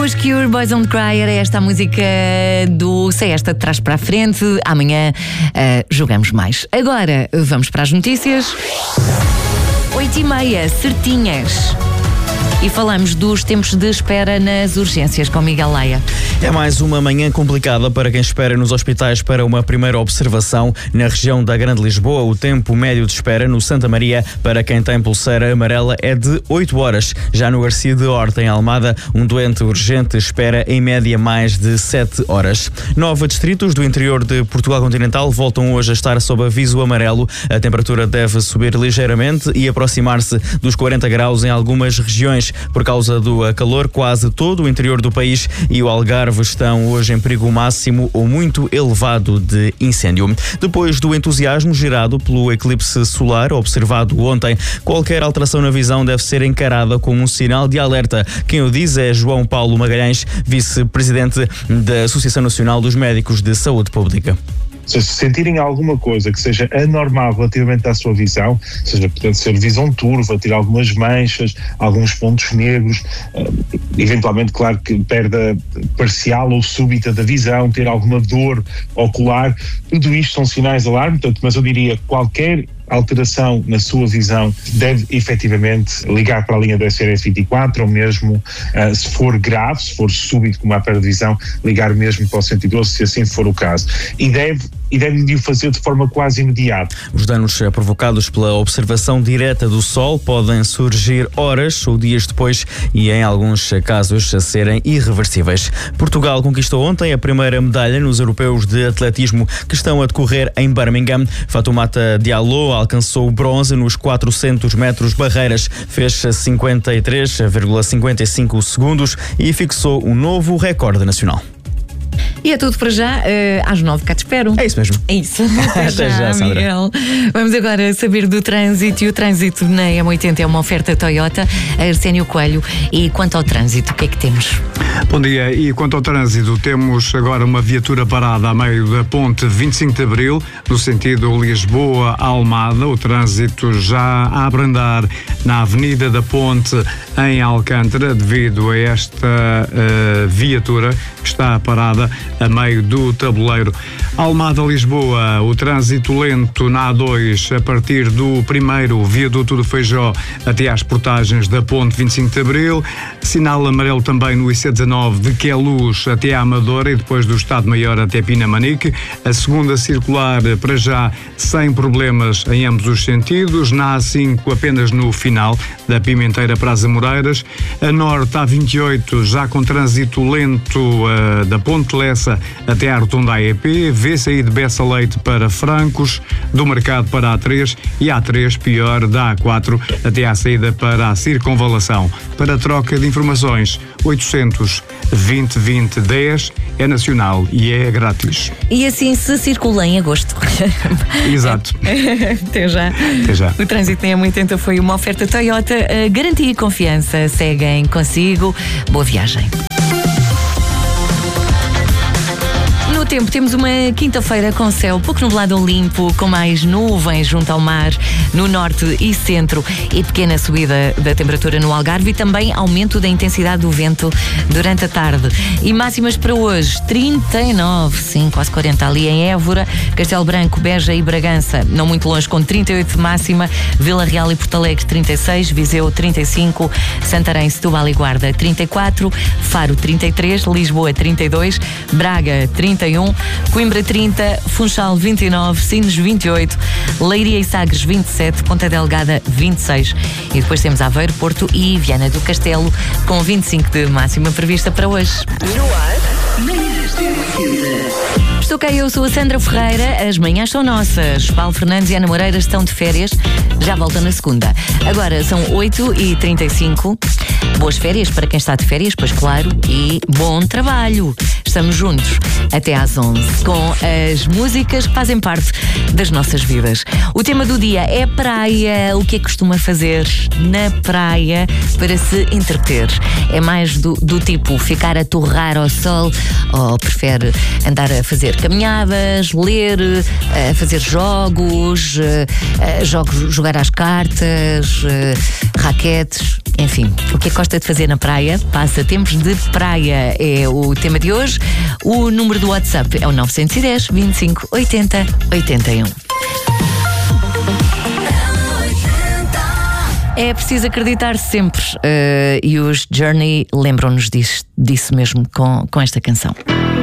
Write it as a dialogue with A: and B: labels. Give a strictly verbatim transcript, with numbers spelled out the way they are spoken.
A: Os Cure, Boys Don't Cry, era esta a música do Sei Esta de Trás para a Frente. Amanhã uh, jogamos mais. Agora vamos para as notícias. Oito e meia, certinhas. E falamos dos tempos de espera nas urgências com Miguel Leia.
B: É mais uma manhã complicada para quem espera nos hospitais para uma primeira observação. Na região da Grande Lisboa, o tempo médio de espera no Santa Maria para quem tem pulseira amarela é de oito horas. Já no Garcia de Horta, em Almada, um doente urgente espera em média mais de sete horas. Nove distritos do interior de Portugal continental voltam hoje a estar sob aviso amarelo. A temperatura deve subir ligeiramente e aproximar-se dos quarenta graus em algumas regiões. Por causa do calor, quase todo o interior do país e o Algarve estão hoje em perigo máximo ou muito elevado de incêndio. Depois do entusiasmo gerado pelo eclipse solar observado ontem, qualquer alteração na visão deve ser encarada como um sinal de alerta. Quem o diz é João Paulo Magalhães, vice-presidente da Associação Nacional dos Médicos de Saúde Pública.
C: Se sentirem alguma coisa que seja anormal relativamente à sua visão, seja, portanto, ser visão turva, ter algumas manchas, alguns pontos negros, eventualmente, claro, que perda parcial ou súbita da visão, ter alguma dor ocular, tudo isto são sinais de alarme, portanto, mas eu diria qualquer alteração na sua visão deve efetivamente ligar para a linha do S R S vinte e quatro ou mesmo, uh, se for grave, se for súbito como a perda de visão, ligar mesmo para o cento e doze, se assim for o caso. E deve e deve-lhe fazer de forma quase imediata.
B: Os danos provocados pela observação direta do sol podem surgir horas ou dias depois e, em alguns casos, serem irreversíveis. Portugal conquistou ontem a primeira medalha nos europeus de atletismo que estão a decorrer em Birmingham. Fatoumata Diallo alcançou o bronze nos quatrocentos metros barreiras, fez cinquenta e três vírgula cinquenta e cinco segundos e fixou um novo recorde nacional.
A: E é tudo para já, uh, às nove cá te espero.
B: É isso mesmo.
A: É isso.
B: Até, Até já, já
A: Miguel. Vamos agora saber do trânsito, e o trânsito na M oitenta é uma oferta Toyota, Arsénio Coelho. E quanto ao trânsito, o que é que temos?
D: Bom dia, e quanto ao trânsito, temos agora uma viatura parada a meio da ponte vinte e cinco de Abril, no sentido Lisboa-Almada. O trânsito já a abrandar na Avenida da Ponte, em Alcântara, devido a esta uh, viatura que está parada a meio do tabuleiro. Almada-Lisboa, o trânsito lento na A dois a partir do primeiro viaduto do Feijó até às portagens da ponte vinte e cinco de Abril. Sinal amarelo também no I C dezanove de Queluz até à Amadora e depois do Estado-Maior até Pinamanique. A segunda circular para já sem problemas em ambos os sentidos. Na A cinco apenas no final da Pimenteira para as Amoreiras. A norte A vinte e oito já com trânsito lento uh, da Ponte Lessa até à Rotunda A E P. V C I de Bessa Leite para Francos, do Mercado para a A três e A três pior da A quatro até à saída para a Circunvalação. Para troca de informações, oitocentos vinte vinte dez é nacional e é grátis.
A: E assim se circula em agosto.
D: Exato.
A: Até já.
D: Até já.
A: O trânsito na M oitenta foi uma oferta Toyota. A garantia e confiança seguem consigo. Boa viagem. No tempo, temos uma quinta-feira com céu pouco nublado ou limpo, com mais nuvens junto ao mar, no norte e centro, e pequena subida da temperatura no Algarve e também aumento da intensidade do vento durante a tarde. E máximas para hoje, trinta e nove, sim, quase quarenta ali em Évora, Castelo Branco, Beja e Bragança, não muito longe, com trinta e oito de máxima, Vila Real e Porto Alegre trinta e seis, Viseu trinta e cinco, Santarém, Setúbal e Guarda trinta e quatro, Faro trinta e três, Lisboa trinta e dois, Braga trinta e um, Coimbra trinta, Funchal vinte e nove, Sines vinte e oito, Leiria e Sagres vinte e sete, Ponta Delgada vinte e seis e depois temos Aveiro, Porto e Viana do Castelo com vinte e cinco de máxima prevista para hoje.
E: No ar, Manhãs da M oitenta.
A: Estou cá, eu sou a Sandra Ferreira, as manhãs são nossas. Paulo Fernandes e Ana Moreira estão de férias, já voltam na segunda. Agora são oito e trinta e cinco. Boas férias para quem está de férias, pois claro, e bom trabalho. Estamos juntos até às onze com as músicas que fazem parte das nossas vidas. O tema do dia é praia. O que é que costuma fazer na praia para se entreter? É mais do, do tipo ficar a torrar ao sol ou prefere andar a fazer caminhadas, ler, a fazer jogos, a jogos, jogar às cartas, raquetes, enfim. O que é que gosta de fazer na praia? Passatempos de praia é o tema de hoje. O número do WhatsApp é o nove um zero, vinte e cinco, oitenta, oitenta e um. É preciso acreditar sempre. Uh, e os Journey lembram-nos disso, disso mesmo com, com esta canção.